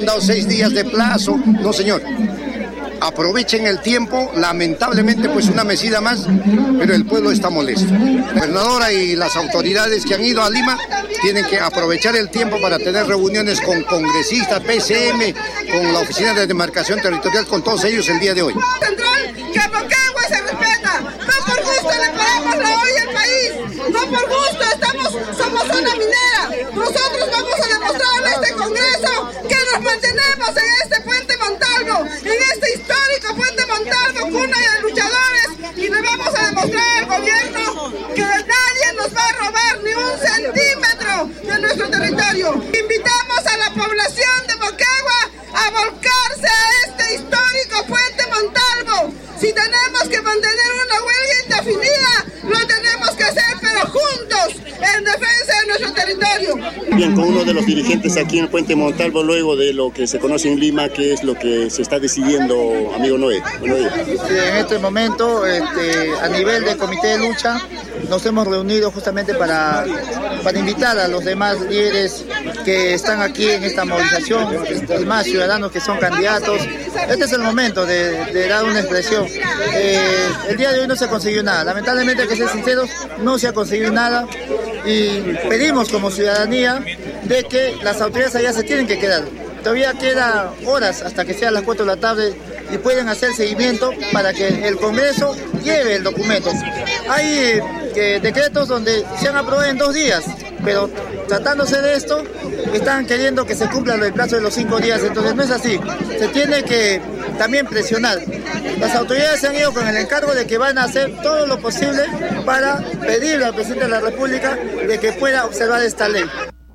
dado 6 días de plazo. No, señor. Aprovechen el tiempo, lamentablemente pues una mesida más, pero el pueblo está molesto. La gobernadora y las autoridades que han ido a Lima tienen que aprovechar el tiempo para tener reuniones con congresistas, PCM, con la Oficina de Demarcación Territorial, con todos ellos el día de hoy. Central, que Moquegua se respeta, no por gusto le paramos la olla al país, no por gusto, somos una minera, nosotros vamos a demostrar en este Congreso que nos mantenemos en este puente Montalvo, en este histórico puente Montalvo, cuna de luchadores, y le vamos a demostrar al gobierno que nadie nos va a robar ni un centímetro de nuestro territorio. Invitamos a la población de Moquegua a volcarse a este histórico puente Montalvo. Si tenemos que mantener una huelga indefinida, lo tenemos que hacer, pero juntos, en defensa de nuestro territorio. Bien, con uno de los dirigentes aquí en el puente Montalvo, luego de lo que se conoce en Lima, ¿qué es lo que se está decidiendo, amigo Noé? Buenos días. En este momento, a nivel del comité de lucha, nos hemos reunido justamente para invitar a los demás líderes que están aquí en esta movilización, los demás ciudadanos que son candidatos. Este es el momento de dar una expresión. El día de hoy no se consiguió nada. Lamentablemente, hay que ser sinceros, no se ha conseguido nada y pedimos como ciudadanía de que las autoridades allá se tienen que quedar. Todavía queda horas hasta que sean las 4 de la tarde y pueden hacer seguimiento para que el Congreso lleve el documento. Hay decretos donde se han aprobado en 2 días, pero tratándose de esto, están queriendo que se cumpla el plazo de los 5 días, entonces no es así. Se tiene que también presionar. Las autoridades se han ido con el encargo de que van a hacer todo lo posible para pedirle al presidente de la República de que pueda observar esta ley.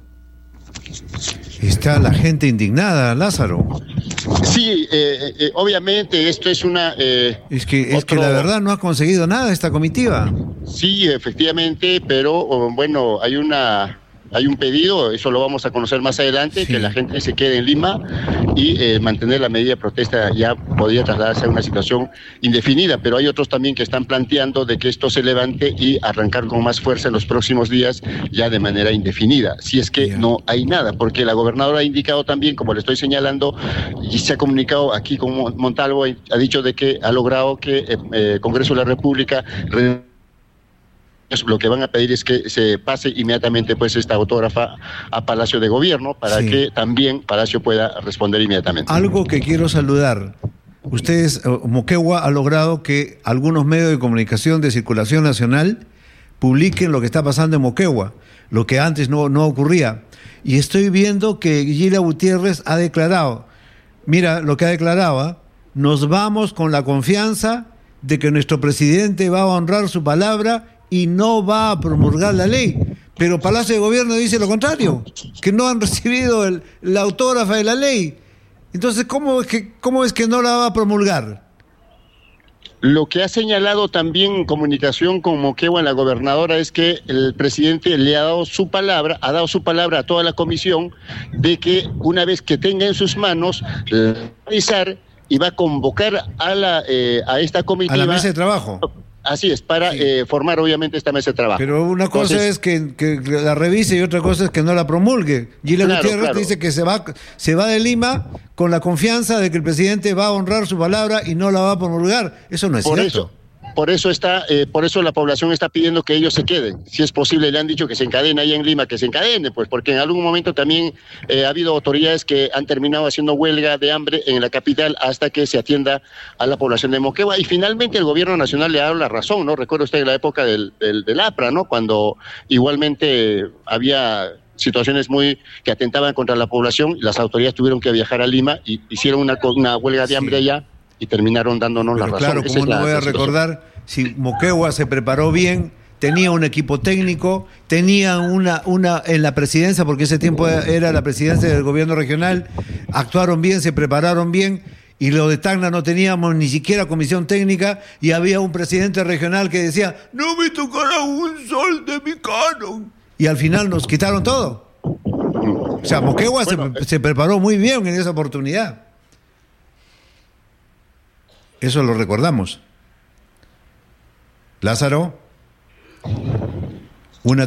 Está la gente indignada, Lázaro. Sí, obviamente esto es una... Es que la verdad no ha conseguido nada esta comitiva. Sí, efectivamente, pero bueno, hay un pedido, eso lo vamos a conocer más adelante, sí, que la gente se quede en Lima y mantener la medida de protesta ya podría trasladarse a una situación indefinida, pero hay otros también que están planteando de que esto se levante y arrancar con más fuerza en los próximos días ya de manera indefinida, si es que no hay nada, porque la gobernadora ha indicado también, como le estoy señalando, y se ha comunicado aquí con Montalvo, ha dicho de que ha logrado que el Congreso de la República lo que van a pedir es que se pase inmediatamente pues esta autógrafa a Palacio de Gobierno para que también Palacio pueda responder inmediatamente. Algo que quiero saludar. Ustedes, Moquegua ha logrado que algunos medios de comunicación de circulación nacional publiquen lo que está pasando en Moquegua, lo que antes no ocurría. Y estoy viendo que Gila Gutiérrez ha declarado, mira lo que ha declarado, nos vamos con la confianza de que nuestro presidente va a honrar su palabra y no va a promulgar la ley. Pero Palacio de Gobierno dice lo contrario, que no han recibido la autógrafa de la ley. Entonces, ¿cómo es que no la va a promulgar? Lo que ha señalado también en comunicación con Moquegua, la gobernadora, es que el presidente le ha dado su palabra a toda la comisión de que una vez que tenga en sus manos realizar y va a convocar a esta comitiva, a la mesa de trabajo. Así es, para formar obviamente esta mesa de trabajo. Pero una cosa es que la revise y otra cosa es que no la promulgue. Gila Gutiérrez dice que se va de Lima con la confianza de que el presidente va a honrar su palabra y no la va a promulgar. Eso no es cierto. Por eso la población está pidiendo que ellos se queden. Si es posible, le han dicho que se encadene ahí en Lima, que se encadene, pues porque en algún momento también ha habido autoridades que han terminado haciendo huelga de hambre en la capital hasta que se atienda a la población de Moquegua. Y finalmente el gobierno nacional le ha dado la razón, ¿no? Recuerda usted en la época del APRA, ¿no? Cuando igualmente había situaciones que atentaban contra la población, las autoridades tuvieron que viajar a Lima y hicieron una huelga de hambre allá y terminaron dándonos la razón. Claro, como no voy a recordar, si Moquegua se preparó bien, tenía un equipo técnico, tenía una en la presidencia, porque ese tiempo era la presidencia del gobierno regional, actuaron bien, se prepararon bien, y lo de Tacna no teníamos ni siquiera comisión técnica, y había un presidente regional que decía, no me tocará un sol de mi canon, y al final nos quitaron todo. O sea, Moquegua se preparó muy bien en esa oportunidad. Eso lo recordamos. Lázaro,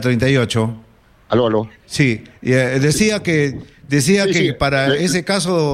1:38. Aló. Sí, decía que para ese caso